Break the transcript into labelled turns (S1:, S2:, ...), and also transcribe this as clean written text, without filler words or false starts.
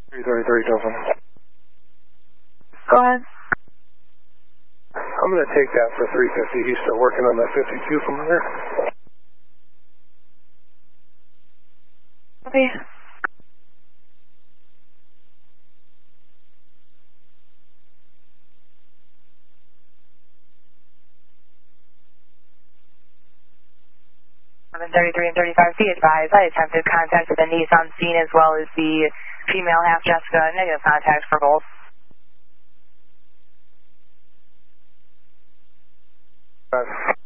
S1: 333 Delta.
S2: Go ahead.
S1: I'm going to take that for 350. He's still working on that 52 from there.
S2: Okay. On 33 and 35, be advised, I attempted contact with the Nissan scene as well as the female half Jessica. Negative contact for both.
S1: Five.